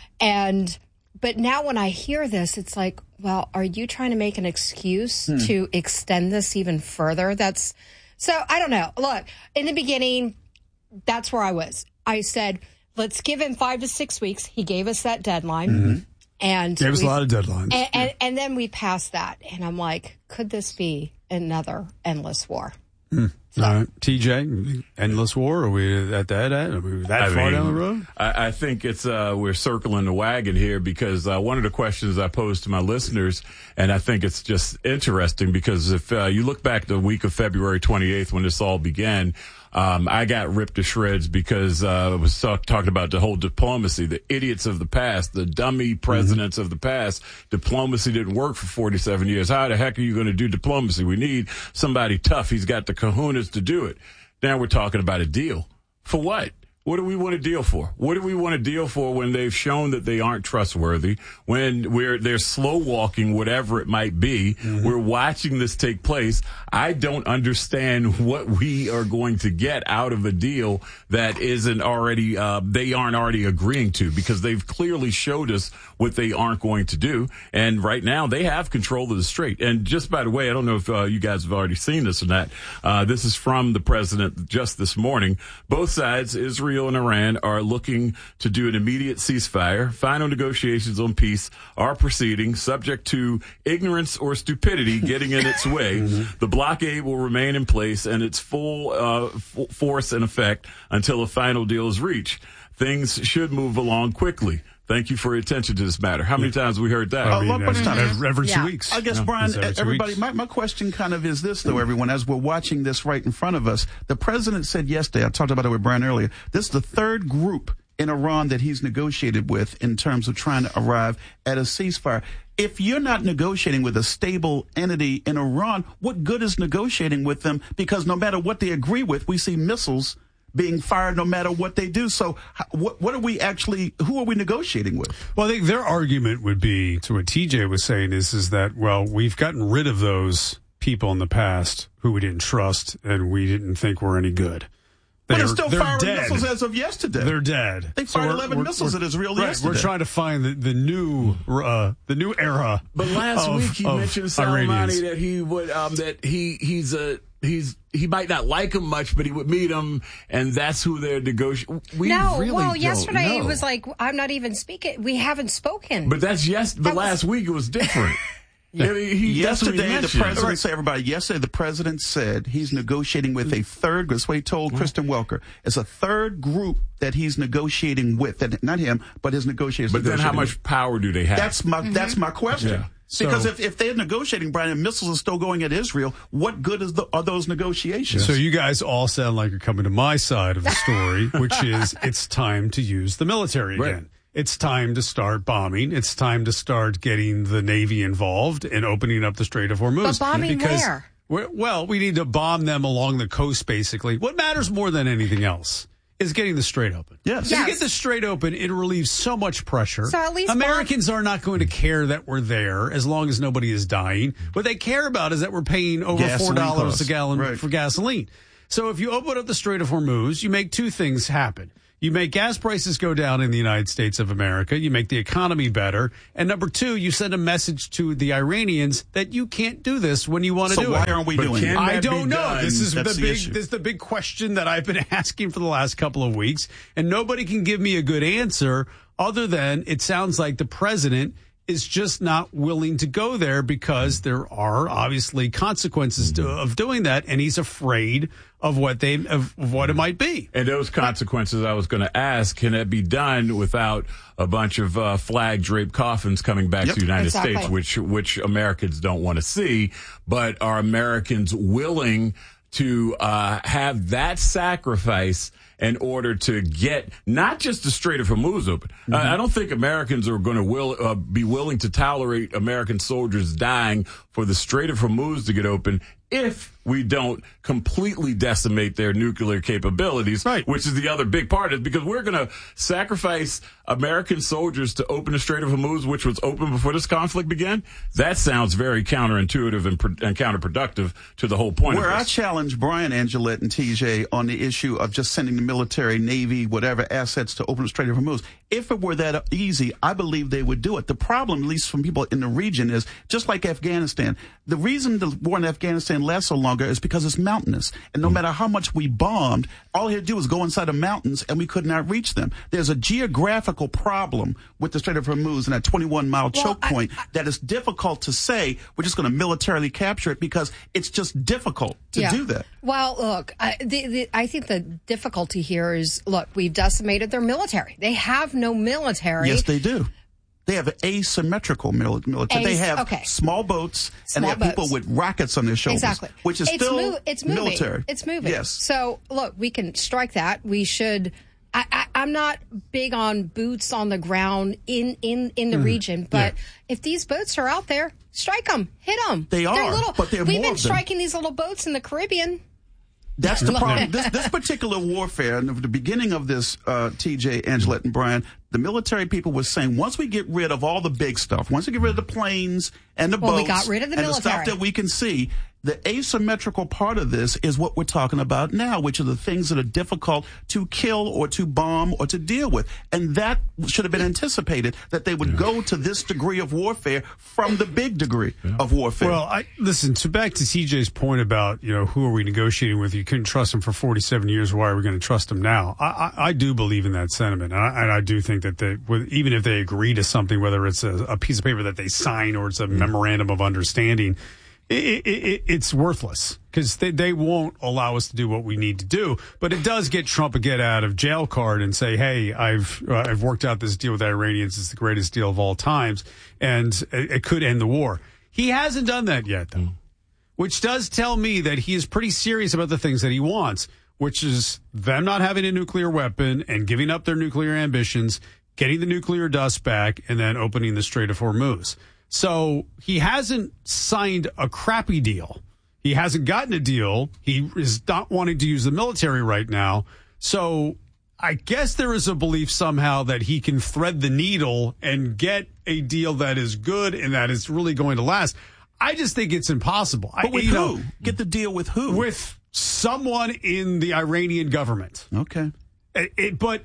And but now when I hear this, it's like, well, are you trying to make an excuse hmm. to extend this even further? That's so I don't know. Look, in the beginning, that's where I was. I said, let's give him five to six weeks. He gave us that deadline. Mm-hmm. And gave us a lot of deadlines. And, and, and then we passed that. And I'm like, could this be another endless war? Hmm. So. All right. T J, endless war? Are we at that end? Are we that I far mean, down the road? I, I think it's uh, we're circling the wagon here, because uh, one of the questions I posed to my listeners, and I think it's just interesting, because if uh, you look back the week of February twenty-eighth when this all began, Um, I got ripped to shreds because uh, I was talk, talking about the whole diplomacy, the idiots of the past, the dummy presidents mm-hmm. of the past. Diplomacy didn't work for forty-seven years. How the heck are you going to do diplomacy? We need somebody tough. He's got the kahunas to do it. Now we're talking about a deal. For what? What do we want a deal for? What do we want a deal for when they've shown that they aren't trustworthy, when we're they're slow walking whatever it might be? Mm-hmm. We're watching this take place. I don't understand what we are going to get out of a deal that isn't already uh, they aren't already agreeing to, because they've clearly showed us what they aren't going to do. And right now they have control of the strait. And just by the way, I don't know if uh, you guys have already seen this or not. Uh, this is from the president just this morning. Both sides, Israel and Iran, are looking to do an immediate ceasefire. Final negotiations on peace are proceeding, subject to ignorance or stupidity getting in its way. Mm-hmm. The blockade will remain in place and its full uh, f- force in effect until a final deal is reached. Things should move along quickly. Thank you for your attention to this matter. How many times have we heard that? I mean, every, every, every yeah. two weeks. I guess, yeah. Brian, everybody, weeks. my, my question kind of is this, though, everyone, as we're watching this right in front of us. The president said yesterday, I talked about it with Brian earlier, this is the third group in Iran that he's negotiated with in terms of trying to arrive at a ceasefire. If you're not negotiating with a stable entity in Iran, what good is negotiating with them? Because no matter what they agree with, we see missiles being fired no matter what they do. So what, what are we actually, who are we negotiating with? Well, I think their argument would be, to what T J was saying, is, is that, well, we've gotten rid of those people in the past who we didn't trust and we didn't think were any good. They but they're still they're firing dead. missiles as of yesterday. They're dead. They fired so eleven missiles at Israel right, yesterday. We're trying to find the, the new uh, the new era. But last of, week he mentioned Soleimani that he would um, that he he's a he's he might not like him much, but he would meet him, and that's who they're negotiating. We no, really well, don't yesterday know. it was like, I'm not even speaking. We haven't spoken. But that's yes. The That last was- week it was different. I mean, he, that's what he yesterday, the mentioned. president said, everybody, yesterday the president said he's negotiating with a third, that's what he told Kristen Welker. It's a third group that he's negotiating with, and not him, but his negotiators. But then how negotiating much with. power do they have? That's my, Mm-hmm. that's my question. Yeah. Because So- if, if they're negotiating, Brian, and missiles are still going at Israel, what good is the, are those negotiations? So you guys all sound like you're coming to my side of the story, which is it's time to use the military again. Right. It's time to start bombing. It's time to start getting the Navy involved and opening up the Strait of Hormuz. But bombing because where? we're- Well, we need to bomb them along the coast, basically. What matters more than anything else is getting the Strait open. Yes. If Yes. you get the Strait open, it relieves so much pressure. So at least Americans are not going to care that we're there as long as nobody is dying. What they care about is that we're paying over four Gasoline dollars a costs. gallon Right. for gasoline. So if you open up the Strait of Hormuz, you make two things happen. You make gas prices go down in the United States of America. You make the economy better. And number two, you send a message to the Iranians that you can't do this when you want to So do why it. aren't we But doing it? can I that don't be know. done? This is the That's the big. issue. This is the big question that I've been asking for the last couple of weeks, and nobody can give me a good answer other than it sounds like the president is just not willing to go there because there are obviously consequences to, of doing that, and he's afraid of what they of, of what it might be. And those consequences, I was going to ask, can it be done without a bunch of uh, flag draped coffins coming back Yep. to the United Exactly. States, which which Americans don't want to see? But are Americans willing to uh, have that sacrifice in order to get not just the Strait of Hormuz open? Mm-hmm. Uh, I don't think Americans are going to will uh, be willing to tolerate American soldiers dying for the Strait of Hormuz to get open if we don't completely decimate their nuclear capabilities, Right. which is the other big part, is because we're going to sacrifice American soldiers to open the Strait of Hormuz, which was open before this conflict began. That sounds very counterintuitive and, pro- and counterproductive to the whole point Where of I this. challenge Brian, Angelette, and T J on the issue of just sending the military, Navy, whatever assets to open the Strait of Hormuz, if it were that easy, I believe they would do it. The problem, at least from people in the region, is just like Afghanistan. The reason the war in Afghanistan lasts so longer is because it's mountainous. And no matter how much we bombed, all he had to do was go inside the mountains and we could not reach them. There's a geographical problem with the Strait of Hormuz and that twenty-one mile Well, choke I- point that is difficult to say we're just going to militarily capture it because it's just difficult to Yeah. do that. Well, look, I, the, the, I think the difficulty here is, look, we've decimated their military. They have no military. Yes, they do. They have an asymmetrical mil- military. As- they have okay. small boats Small and they have boats. people with rockets on their shoulders, Exactly. which is it's still mov- it's moving. military. It's moving. Yes. So, look, we can strike that. We should. I, I, I'm not big on boots on the ground in, in, in the Mm, region, but yeah. if these boats are out there, strike them, hit them. They They're are, little. but they're We've more been of them. striking these little boats in the Caribbean. That's the problem. this, this particular warfare, and at the beginning of this, uh, T J, Angelette, and Brian, the military people were saying once we get rid of all the big stuff, once we get rid of the planes and the Well, we boats got rid of the and the stuff military. that we can see, the asymmetrical part of this is what we're talking about now, which are the things that are difficult to kill or to bomb or to deal with. And that should have been anticipated, that they would go to this degree of warfare from the big degree of warfare. Well, I listen to back to C J's point about, you know, who are we negotiating with? You couldn't trust them for forty-seven years. Why are we going to trust them now? I, I, I do believe in that sentiment. And I, and I do think that they, with, even if they agree to something, whether it's a, a piece of paper that they sign or it's a memorandum of understanding, it, it, it, it's worthless because they, they won't allow us to do what we need to do. But it does get Trump a get out of jail card and say, hey, I've uh, I've worked out this deal with the Iranians. It's the greatest deal of all times. And it, it could end the war. He hasn't done that yet, though, which does tell me that he is pretty serious about the things that he wants, which is them not having a nuclear weapon and giving up their nuclear ambitions, getting the nuclear dust back, and then opening the Strait of Hormuz. So he hasn't signed a crappy deal. He hasn't gotten a deal. He is not wanting to use the military right now. So I guess there is a belief somehow that he can thread the needle and get a deal that is good and that is really going to last. I just think it's impossible. But I, with you who? know, Get the deal with who? with someone in the Iranian government. Okay. It, it, but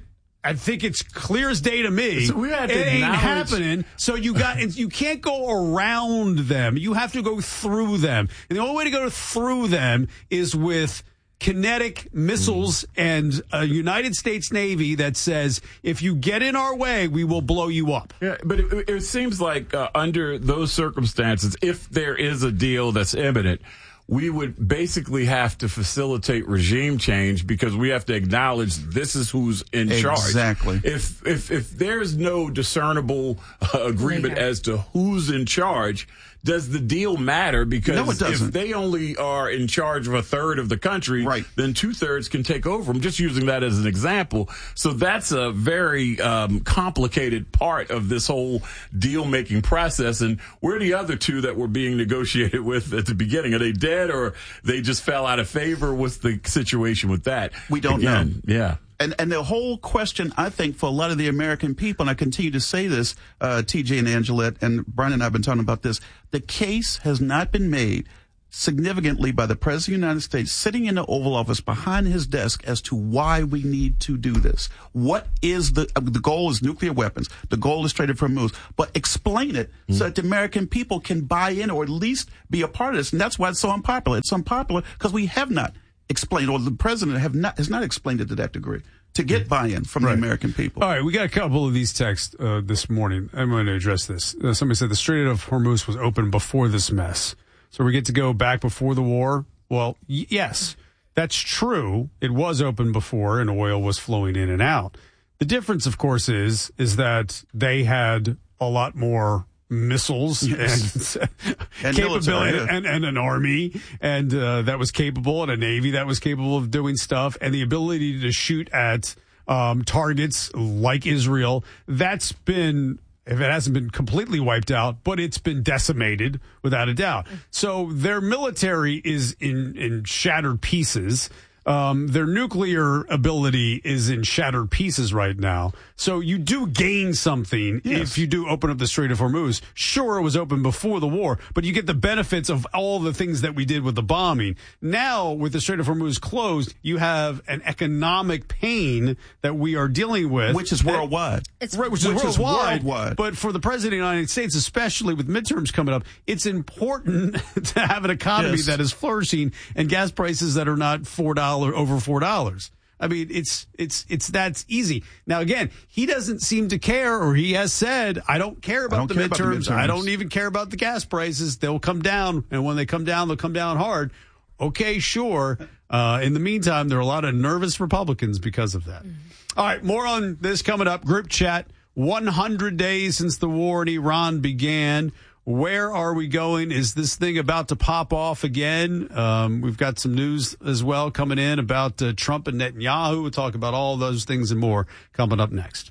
I think it's clear as day to me. So we had to it ain't acknowledge- happening. So you got you can't go around them. You have to go through them. And the only way to go through them is with kinetic missiles and a United States Navy that says, if you get in our way, we will blow you up. Yeah, but it, it seems like uh, under those circumstances, if there is a deal that's imminent, we would basically have to facilitate regime change because we have to acknowledge this is who's in charge. Exactly. If if if there's no discernible uh, agreement as to who's in charge, does the deal matter? Because No, it doesn't. if they only are in charge of a third of the country, Right. then two thirds can take over. I'm just using that as an example. So that's a very um, complicated part of this whole deal making process. And where are the other two that were being negotiated with at the beginning? Are they dead or they just fell out of favor? What's the situation with that? We don't Again, know. Yeah. And and the whole question, I think, for a lot of the American people, and I continue to say this, uh, T J and Angelette, and Brian and I have been talking about this, the case has not been made significantly by the President of the United States sitting in the Oval Office behind his desk as to why we need to do this. What is the, uh, the goal is nuclear weapons. The goal is Strait of Hormuz. But explain it mm. so that the American people can buy in or at least be a part of this. And that's why it's so unpopular. It's unpopular because we have not explained, or the president have not has not explained it to that degree, to get buy-in from Right. the American people. All right, we got a couple of these texts uh, this morning. I'm going to address this. Uh, somebody said the Strait of Hormuz was open before this mess. So we get to go back before the war? Well, y- yes, that's true. It was open before and oil was flowing in and out. The difference, of course, is is that they had a lot more missiles Yes. and, And capability military, yeah. and, and an army and uh, that was capable, and a navy that was capable of doing stuff, and the ability to shoot at um, targets like Israel. That's been, if it hasn't been completely wiped out, but it's been decimated without a doubt. So their military is in, in shattered pieces. Um, their nuclear ability is in shattered pieces right now. So you do gain something Yes. if you do open up the Strait of Hormuz. Sure, it was open before the war, but you get the benefits of all the things that we did with the bombing. Now, with the Strait of Hormuz closed, you have an economic pain that we are dealing with. Which is worldwide. It's right, which, Which is, is worldwide, worldwide. But for the President of the United States, especially with midterms coming up, it's important to have an economy Yes. that is flourishing and gas prices that are not four dollars over four dollars. I mean, it's it's it's that's easy. Now, again, he doesn't seem to care, or he has said, I don't care about, don't the, care about the midterms. midterms. I don't even care about the gas prices. They'll come down, and when they come down, they'll come down hard. Okay, sure. Uh, in the meantime, there are a lot of nervous Republicans because of that. Mm-hmm. All right, more on this coming up. Group chat. one hundred days since the war in Iran began. Where are we going? Is this thing about to pop off again? Um, we've got some news as well coming in about uh, Trump and Netanyahu. We'll talk about all those things and more coming up next.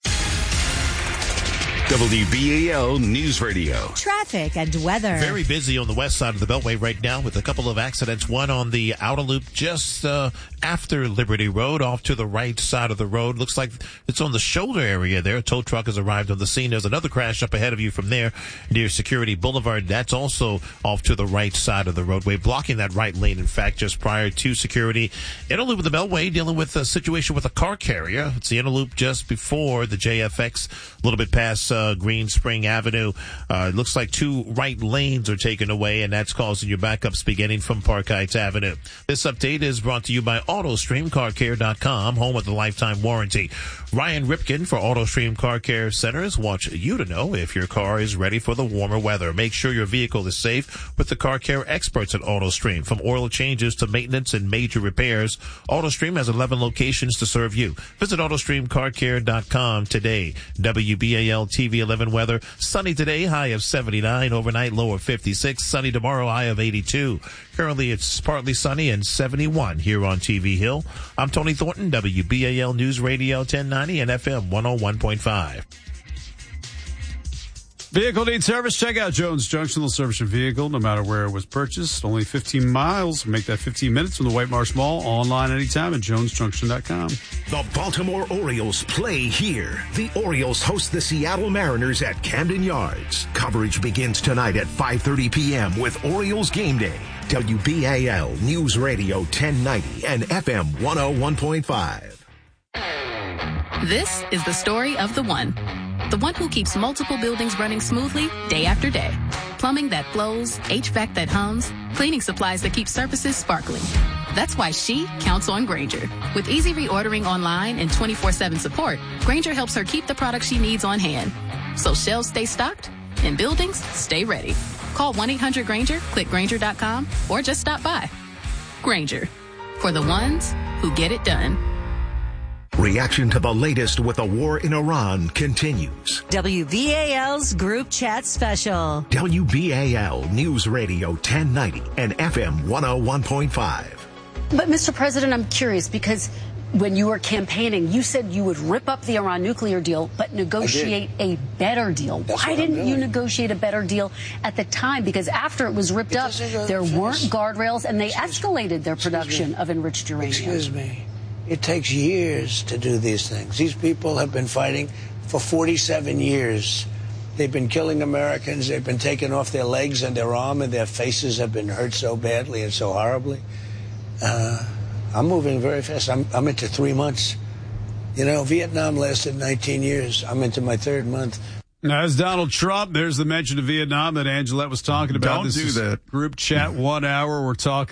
W B A L News Radio. Traffic and weather. Very busy on the west side of the Beltway right now with a couple of accidents. One on the outer loop just uh, after Liberty Road, off to the right side of the road. Looks like it's on the shoulder area there. A tow truck has arrived on the scene. There's another crash up ahead of you from there near Security Boulevard. That's also off to the right side of the roadway, blocking that right lane, in fact, just prior to Security. Inner loop of the Beltway dealing with a situation with a car carrier. It's the inner loop just before the J F X, a little bit past uh, Green Spring Avenue. Uh, it looks like two right lanes are taken away, and that's causing your backups beginning from Park Heights Avenue. This update is brought to you by AutoStream Car Care dot com, home with the lifetime warranty. Ryan Ripken for AutoStream Car Care Centers wants you to know if your car is ready for the warmer weather. Make sure your vehicle is safe with the car care experts at AutoStream. From oil changes to maintenance and major repairs, AutoStream has eleven locations to serve you. Visit AutoStream Car Care dot com today. W B A L T V eleven weather. Sunny today, high of seventy-nine. Overnight, low of fifty-six. Sunny tomorrow, high of eighty-two. Currently, it's partly sunny and seventy-one here on T V Hill. I'm Tony Thornton, W B A L News Radio ten ninety and F M one oh one point five. Vehicle needs service? Check out Jones Junction. They'll service your vehicle no matter where it was purchased. Only fifteen miles. Make that fifteen minutes from the White Marsh Mall. Online anytime at jones junction dot com. The Baltimore Orioles play here. The Orioles host the Seattle Mariners at Camden Yards. Coverage begins tonight at five thirty p.m. with Orioles Game Day. W B A L News Radio ten ninety and F M one oh one point five. This is the story of the one. The one who keeps multiple buildings running smoothly day after day. Plumbing that flows, H V A C that hums, cleaning supplies that keep surfaces sparkling. That's why she counts on Grainger. With easy reordering online and twenty-four seven support, Grainger helps her keep the products she needs on hand. So shelves stay stocked and buildings stay ready. Call one eight hundred Grainger, click Grainger dot com, or just stop by. Grainger, for the ones who get it done. Reaction to the latest with the war in Iran continues. W B A L's Group Chat Special. W B A L News Radio ten ninety and F M one oh one point five. But, Mister President, I'm curious because when you were campaigning, you said you would rip up the Iran nuclear deal, but negotiate a better deal. That's Why what I'm didn't you doing. negotiate a better deal at the time? Because after it was ripped It up, doesn't go there fast. weren't guardrails, and they Excuse escalated their Excuse production me. of enriched uranium. Excuse me. It takes years to do these things. These people have been fighting for forty-seven years. They've been killing Americans. They've been taking off their legs and their arm, and their faces have been hurt so badly and so horribly. Uh, I'm moving very fast. I'm, I'm into three months. You know, Vietnam lasted nineteen years. I'm into my third month. As Donald Trump, there's the mention of Vietnam that Angelette was talking about. Don't This do is that. Group Chat one hour. We're talking